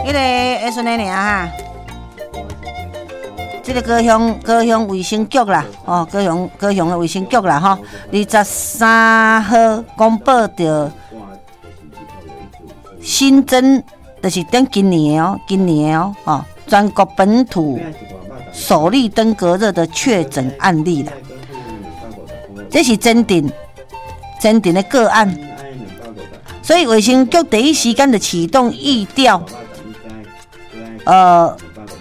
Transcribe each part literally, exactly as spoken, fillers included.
迄个会顺的尔哈。这个高雄高雄卫生局啦，哦，高雄高雄的卫生局啦，吼、哦，二十三号公布着新增，就是等今年哦，今年哦，哦，全国本土首例登革热的确诊案例啦，这是真定真定的个案，所以卫生局第一时间就启动疫调，呃。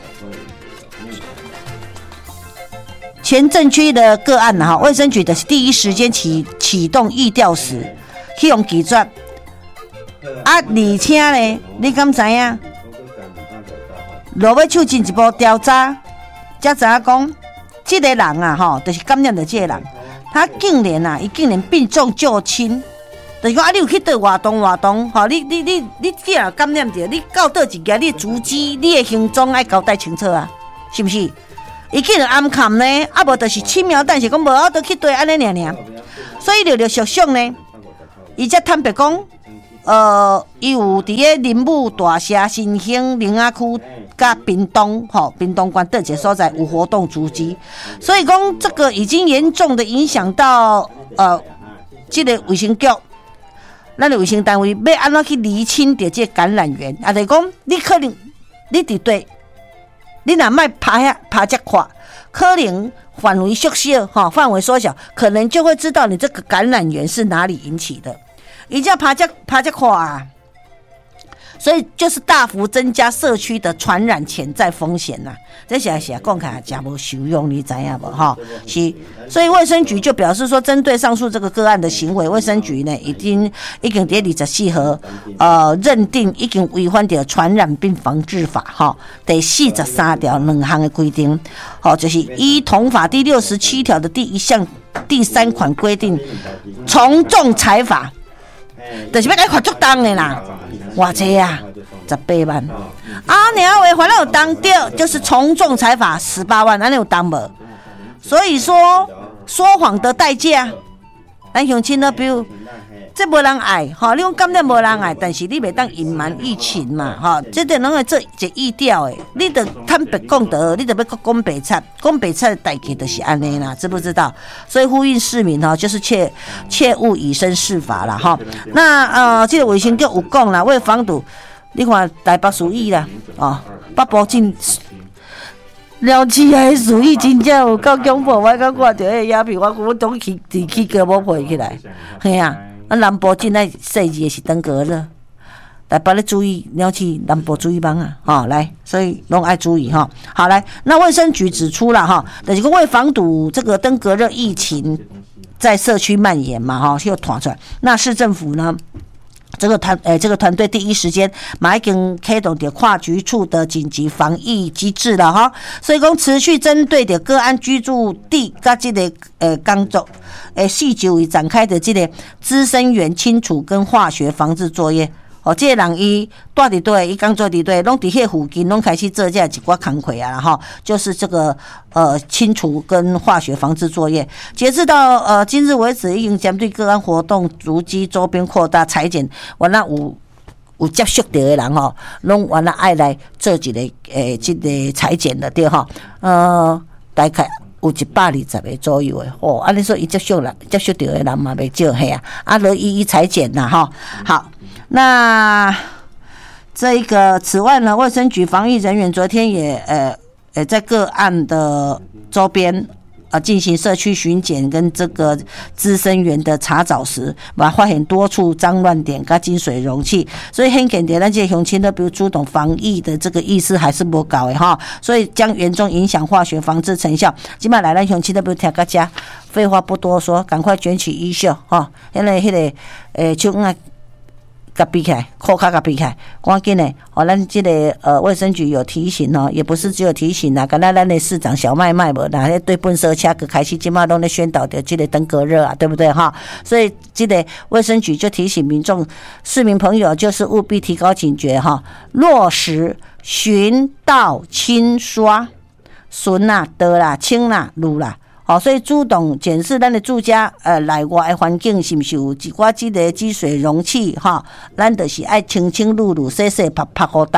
前镇区的个案哈，卫生局的第一时间启启动疫调时，去用记录。啊，而且呢，你敢知影？落尾手进一步调查，才知影讲，这个人啊，吼，就是感染的这个人，他竟然啊，伊竟然病重就轻。就是讲啊，你有去倒活动活动，吼，你你你你既然感染着，你到倒一家，你的足迹、你的行踪爱交代清楚啊，是不是？伊竟然暗藏呢，啊无就是轻描淡写讲无法度去对安尼尔尔，所以着着属相呢，伊才坦白讲，呃，伊有伫个林武大社新兴林雅区甲屏东吼，屏东县倒一个所在有活动足迹，所以讲这个已经严重的影响到呃，这个卫生局，咱的卫生单位要安怎去厘清着这个感染源，啊，就是讲你可能你伫对。你若卖爬下爬这快，可能范围缩小，哈，范围缩小，可能就会知道你这个感染源是哪里引起的。你这爬这爬这快啊，所以就是大幅增加社区的传染潜在风险呐、啊。这些是讲起来真无受用，你知影无哈？是，所以卫生局就表示说，针对上述这个个案的行为，卫生局呢已经已经在二十四号呃认定已经违反了传染病防治法哈第四十三条两项的规定，好，就是依同法第六十七条的第一项第三款规定，从重裁罚，就是要来罚足重的啦，偌济啊？十八万啊！你要违反那有当掉，就是从重裁罚十八万，那有当无？所以说说谎的代价，咱乡亲呢，比如这无人爱，哈，你讲感染无人爱，但是你袂当隐瞒疫情嘛，哈，这得能够做一疫调诶，你得坦白讲得，你得要讲白贼，讲白贼的代价就是安尼啦，知不知道？所以呼吁市民哈，就是切切勿以身试法啦，哈。那呃，这个卫生局有讲啦，为防堵。你看台北鼠疫啦，哦，北部真了不起啊！鼠疫真正有够恐怖，我刚看到迄影片，我我都起起起鸡毛皮起来，系啊！啊，南部真爱细字的是登革热，台北咧注意，了起南部注意帮啊，哦，来，所以拢爱注意哈、哦。好，来，那卫生局指出了哈，就是讲为防堵这个登革热疫情在社区蔓延嘛，哈、哦，就传出来，那市政府呢？这个团诶，这个团队第一时间马已经开动的跨局处的紧急防疫机制了哈，所以讲持续针对的个案居住地甲这个呃工作诶细就已展开的这个滋生源清除跟化学防治作业。哦，这个人伊住伫对，伊工作伫对，拢伫迄附近，拢开始做这一寡工课啊，哈，就是这个呃清除跟化学防治作业。截至到呃今日为止，已经针对个案活动足迹周边扩大裁剪，完了有有接触到的人吼，拢完了爱来做一个诶，这个裁剪的对哈，呃，大概。有一百二十个左右的哦，按、啊、你说伊接触人接触到的人嘛袂少嘿啊，啊，来一一裁剪啦哈。好，那这一个此外呢，卫生局防疫人员昨天也呃呃在个案的周边。啊，进行社区巡检跟这个滋生源的查找时，嘛发现多处脏乱点跟进水容器，所以很肯定咱这乡亲呢，比如主动防疫的这个意识还是不高的哈，所以将严重影响化学防治成效。今麦来咱乡亲呢，比如听个家，废话不多说，赶快卷起衣袖哈，因为迄个诶手啊。甲比起来，裤脚甲比起来，赶紧的，哦，咱这个呃卫生局有提醒哦，也不是只有提醒啦，刚才咱的市长小麦麦无啦，对笨车车个开始今麦拢咧宣导的这个登革热啊，对不对哈？所以这个卫生局就提醒民众、市民朋友，就是务必提高警觉哈，落实巡倒清刷，巡啦、倒啦、清啦、撸啦。好，所以主动检视咱的住家呃内外的环境是不是有一寡这个积水容器哈，咱就是爱清清噜噜、洗洗拍拍好打，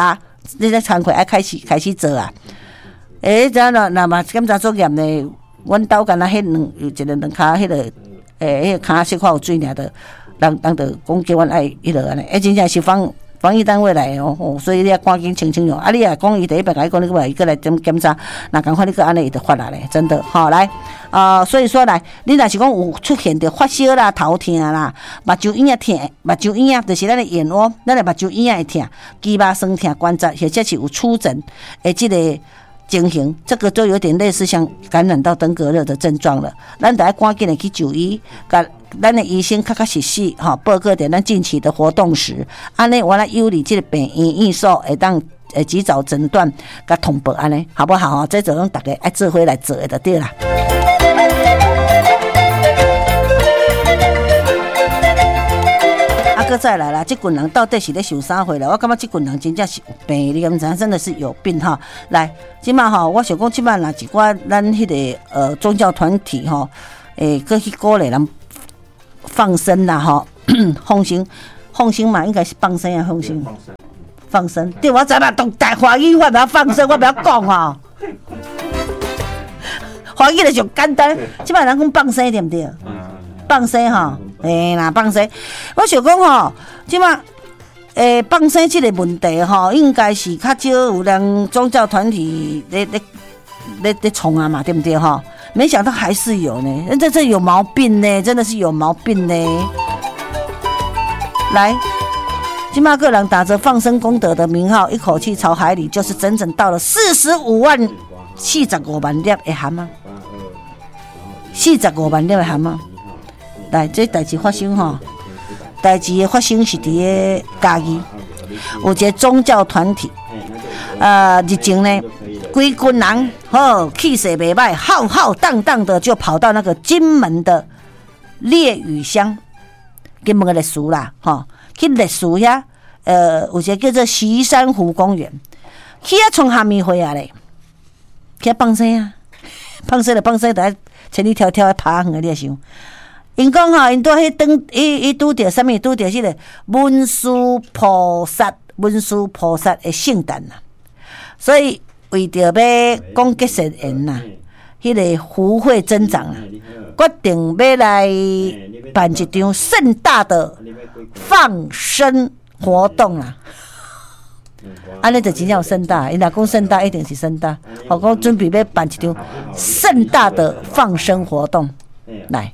你咧惭愧爱开始开始做啊。诶，怎若若嘛检查作业呢？阮兜干那迄两有一个两骹迄个诶，迄个骹小可有水尔的，人人着讲叫阮爱迄落安尼，诶，真正是防防疫单位来哦，哦，所以你要赶紧清清用。啊，你啊讲伊第一摆甲你讲，你过来伊过来检检查，那赶快你个安尼伊就发来咧，真的好来啊、呃，所以说来，你若是讲有出现着发烧啦、头痛啦、目睭影痛、目睭影就是咱的眼窝，咱的目睭影会痛、肌肉酸痛、关节，或者是有出疹，诶，即、这个情形，这个都有点类似像感染到登革热的症状了，咱得要赶紧的去就医，甲咱的医生较较实细哈，报告点咱近期的活动时，安尼我来有利这个病院医所会当诶及早诊断，甲通报安尼好不好？这就用大家爱做伙来做就对啦。啊，搁再来啦，这群人到底是咧受啥货啦？我感觉这群人真正是有病，你敢知？真的是有病哈！来，即马吼，我想讲即马若一寡咱迄个呃宗教团体吼，诶，搁去鼓励人放生啦吼，放生放生嘛，应该是放生啊，放生放生。对，我知嘛，懂大华语，我不要放生，我不要讲吼。华语就上简单，即马人讲放生对不对？放生吼，诶啦，放生。我想讲吼，即马诶放生这个问题吼，应该是较少有人宗教团体咧咧咧咧冲啊嘛，对不对吼？没想到还是有呢，这这有毛病呢，真的是有毛病呢。来，今嘛个人打着放生功德的名号，一口气朝海里，就是整整到了四十五万四十五万粒的蛤蟆，四十五万粒的蛤蟆。来，这代志发生吼，代志的发生是伫个嘉义，有一个宗教团体，呃，日前呢。规群人哦，气势袂歹，浩浩荡荡的就跑到那个金门的烈屿乡，金门的历史啦，吼、哦，去历史遐，呃，有一个叫做旗山湖公园，去遐从虾米回来咧？去遐放生啊，放生了放生，得千里迢迢的爬远的，你想？因讲吼，因拄迄等，伊伊拄着啥物？拄着迄个文殊菩萨，文殊菩萨的圣诞啦，所以。为着要讲结善缘呐，迄个福慧增长啊，决定要来办一场盛大的放生活动啊！安尼就真正有盛大，因若讲盛大一定是盛大。我讲准备要办一场盛大的放生活动，来，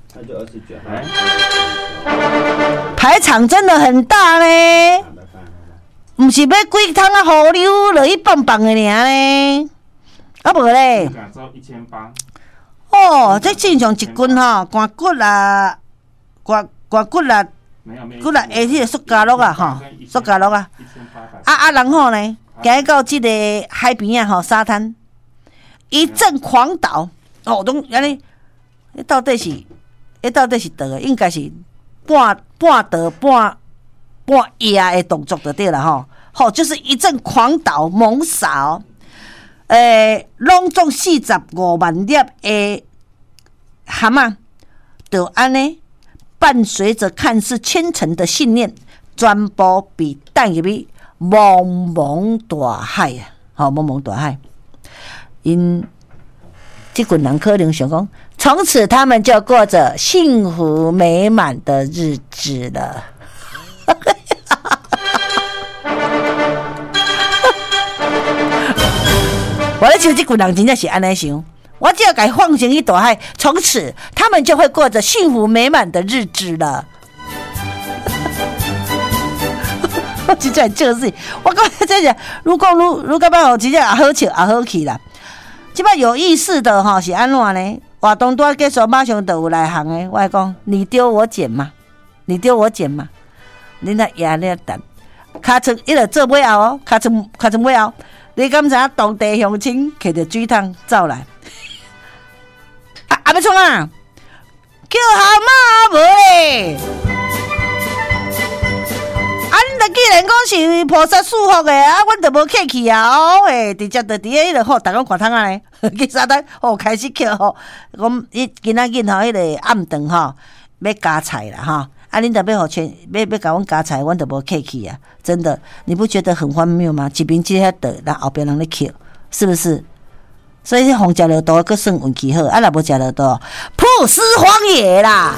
排场真的很大嘞。毋是要几桶啊河流落去放放的尔呢？啊无咧？一千八。哦，这正常一斤吼，刮骨啦，刮刮骨啦，骨啦，下迄个塑胶粒啊，吼，塑胶粒啊。啊啊，然后呢，行到即个海边啊，吼，沙滩，一阵狂倒，哦，拢安尼，迄到底是，迄到底是倒的，应该是半半倒半。半压的动作就对了吼，吼就是一阵狂倒猛扫，诶，拢总四十五万粒的蛤蟆，就安尼伴随着看似虔诚的信念，全部被带入去茫茫大海啊！吼，茫茫大海，因这群人可能想讲，从此他们就过着幸福美满的日子了。我咧想，这群人真正是安尼想，我只要给放生去大海，从此他们就会过着幸福美满的日子了。我真正这个事，我刚才在讲，如果如如果办，我真正也好笑也好气啦。即摆有意识的哈是安怎呢？活动多结束，马上就有来行的。我讲，你丢我捡嘛，你丢我捡嘛。你那压力等，卡出伊就做尾后哦，卡出卡出尾后，你敢知当地乡亲摕着水桶走来？啊啊！要创啊？叫蛤蟆无咧？啊！你著既然讲是菩萨祝福的啊，阮著无客气啊！哦诶，直接著伫迄个好，逐个看桶啊咧，去沙滩哦开始叫吼，讲伊今仔日吼迄个暗顿吼要加菜啦吼。 啊，恁得要互全要要甲阮加菜，阮都无客气啊！真的，你不觉得很荒谬吗？一边即遐倒，然后后边人咧捡，是不是？所以红食落肚，佫算运气好，啊，若无食落肚，曝尸荒野啦！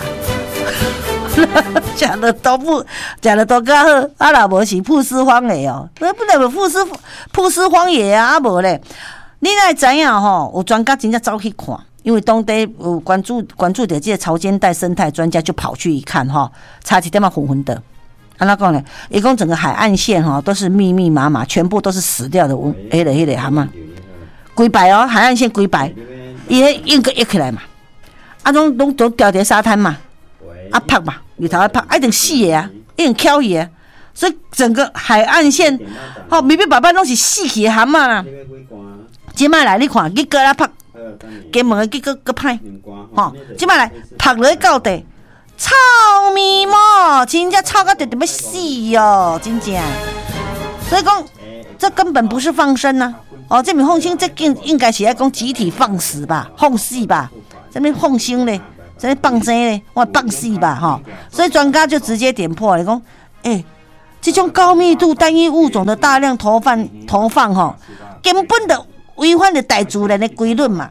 食落肚不食落肚较好，啊，若无是曝尸荒野哦，那不能曝尸曝尸荒野啊！啊无咧，你哪会知影吼？有专家真正走去看。因为当地有关注关注的这些潮间带生态专家就跑去一看哈，差一点嘛昏昏的。安怎讲呢？一共整个海岸线哈都是密密麻麻，全部都是死掉的乌迄个迄个蛤蟆，规排哦，海岸线规排，伊迄硬个压起来嘛，啊拢拢都掉伫沙滩嘛，啊拍嘛，里头啊拍，一定死的啊，一定翘去的，所以整个海岸线，吼密密麻麻拢是死去的蛤蟆啦。即摆来你看，你过来拍。金门的结果搁歹，吼！即摆来拍落去到地，臭咪毛，真正臭到直直要死哦，真正。所以讲，这根本不是放生呐、啊，哦，这名放生，这应应该是要讲集体放死吧，放死吧，什么放生嘞，什么放生嘞，我放死吧，哈、哦。所以专家就直接点破了，讲，哎、欸，这种高密度单一物种的大量投放投放，吼、哦，根本的。违反了大自然的规律嘛，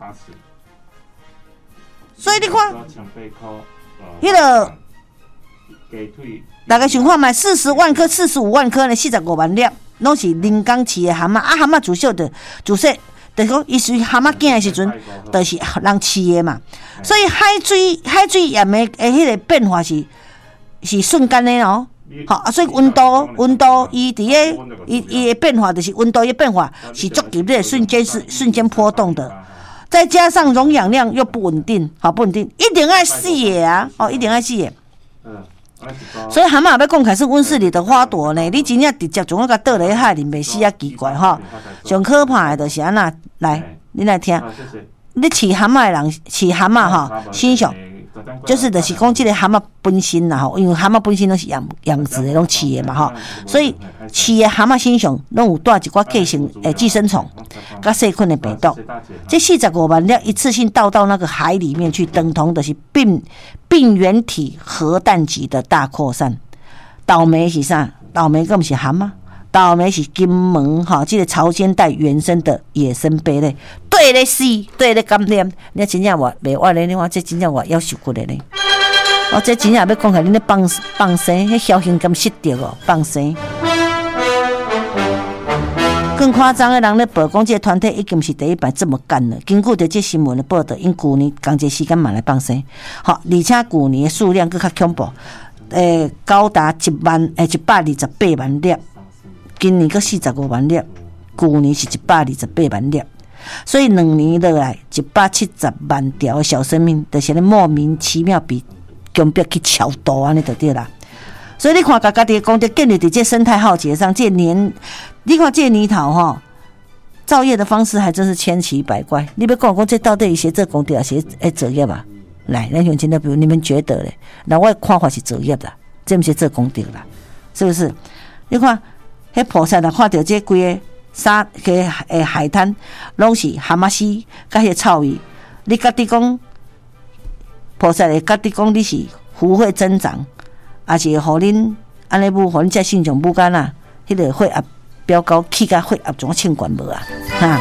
所以你看，迄个大概想看卖四十万颗、四十五万颗呢，四十五万粒，拢是临港饲的蛤蟆。啊，蛤蟆自小就自细，就是讲伊是蛤蟆囝的时阵，就是人饲的嘛。所以海水海水盐的诶，迄个变化是是瞬间的哦。好啊，所以温度温度伊伫个伊伊的变化就是温度的变化是足剧烈，瞬间是瞬间波动的，再加上溶氧量又不稳定，好不稳定，一定爱死的啊！哦，一定爱死的。所以蛤蟆要讲开是温室里的花朵呢，你真正直接从那个倒来海里面死啊奇怪哈！上可怕的就是安那来，你来听，你饲蛤蟆的人饲蛤蟆哈，欣赏。就是就是讲，这个蛤蟆本身啦吼，因为蛤蟆本身都是养养殖的，拢饲的嘛吼，所以饲的蛤蟆身上拢有带一寡寄生诶寄生虫，甲细菌的病毒。这四十五万粒一次性倒到那个海里面去，等同的是病病原体核弹级的大扩散。倒霉是啥？倒霉更不是蛤蟆。倒霉是金门哈，这个潮间带原生的野生贝类，对咧死，对咧感染，你真正话袂话咧，你话这真正话要受苦咧呢。哦，这真正要讲起恁咧放放生，迄小心感失掉哦，放生。更夸张的人咧报讲，这个团体已经是第一摆这么干了。根据着这新闻的报道，因去年同一时间嘛来放生，好，而且去年的数量更较恐怖，诶，高达一万诶一百二十八万粒。今年个四十五万粒，去年是一百二十八万粒，所以两年落来一百七十万条的小生命，就是咧莫名其妙被强迫去超度安尼就对啦。所以你看，家家己讲的建立伫这生态浩劫上，这年你看这年头吼，造业的方式还真是千奇百怪。你要讲讲这到底是做功德还是诶作业吧？来，咱用真的，比如你们觉得咧？那我的看法是作业啦，这不是做功德啦，是不是？你看。迄菩萨若看到这规个沙个诶海滩，拢是蛤蟆丝甲迄臭鱼，你家己讲，菩萨会家己讲你是福慧增长，也是互恁安尼母，互恁遮信众母干啊，迄个血压飙高，气甲血压怎称悬无啊？哈！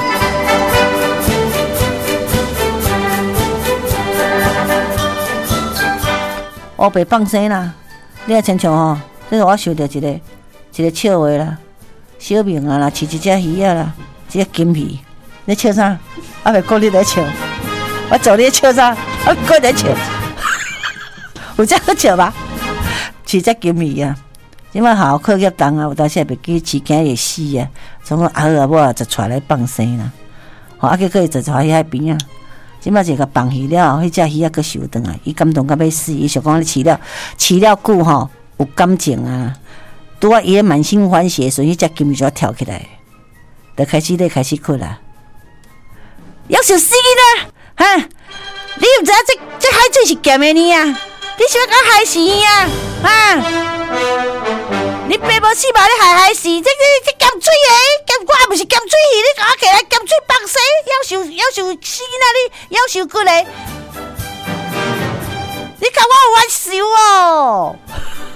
乌白放生啦，你啊亲像吼，这个我想到一个一个笑话啦。小明啊啦，饲一只鱼啊啦，一只金鱼，你笑啥？啊，袂讲你在笑，我做你笑啥？我讲在笑，有这好笑吧？饲只金鱼啊，即摆好课业重啊，有当时也袂记饲囝会死啊，总讲啊好啊，我就出来放生啦，吼啊，结果伊就在海边啊，即摆就甲放鱼了，迄只鱼啊，佫收转来，伊感动到要死，伊想讲你饲了饲了久吼，有感情啊。拄啊，伊满心欢喜的时候，迄只金鱼就要跳起来，就开始咧开始困啦。要小心啦，哈！你毋知影这这海水是咸的呢啊？你是要甲海死啊？哈！你爸无死嘛？你害海死？这这这咸水的，咸我也不是咸水鱼，你甲我起来咸水放生，要受要受死啦！你要受骨嘞！你看我有冤受哦！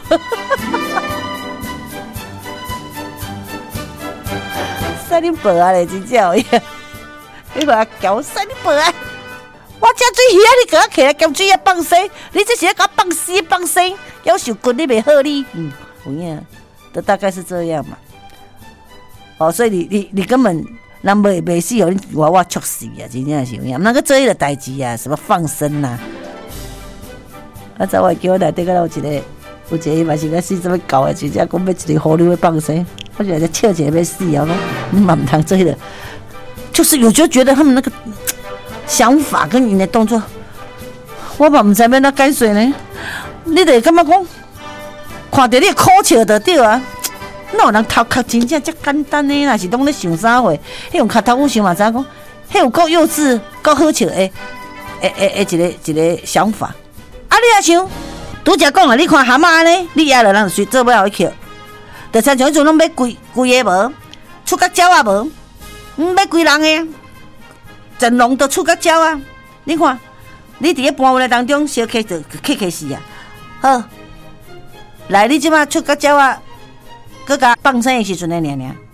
塞你婆啊嘞，真正有影！你把叫塞你婆啊！我吃水鱼啊，你给我起来咸水啊放生，你这是在给我放死放生，要受棍你袂好你，嗯，有影，都大概是这样嘛。哦，所以你你你根本人袂袂死哦，你我我猝死啊，真正是有影，那个做迄个代志啊，什么放生呐、啊？啊，早我叫我内底个有一个，有一个嘛是咧死什么狗的，真正讲要一个狐狸要放生，我就在笑一个要死啊！我讲你嘛唔通做迄个，就是我就觉得他们那个。想法跟你的动作，我嘛唔知要哪解说呢？你得感觉讲，看到你苦笑就对啊。哪有人头壳真正遮简单呢？若是拢咧想啥货？迄用脚头我想嘛知影讲，迄有够幼稚、够好笑的，诶诶诶，一个一个想法。啊，你也想，拄则讲啊，你看蛤蟆安尼，你也落人随做尾后去，就亲像迄阵拢要规规个无，出甲鸟啊无，嗯，要规人个。整容都出个鸟啊！你看，你伫咧搬运的当中，小客就客客死啊！好，来，你即马出个鸟啊，搁甲放生的时阵的娘娘。